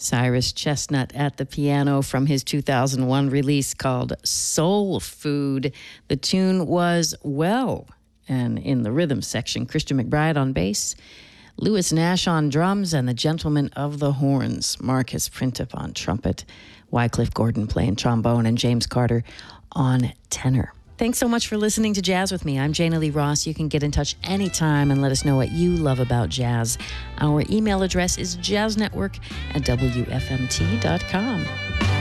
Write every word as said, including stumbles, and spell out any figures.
Cyrus Chestnut at the piano from his two thousand one release called Soul Food. The tune was Well, and in the rhythm section, Christian McBride on bass, Lewis Nash on drums, and the Gentlemen of the Horns, Marcus Printup on trumpet, Wycliffe Gordon playing trombone, and James Carter on tenor. Thanks so much for listening to Jazz with me. I'm Jana Lee Ross. You can get in touch anytime and let us know what you love about jazz. Our email address is jazznetwork at w f m t dot com.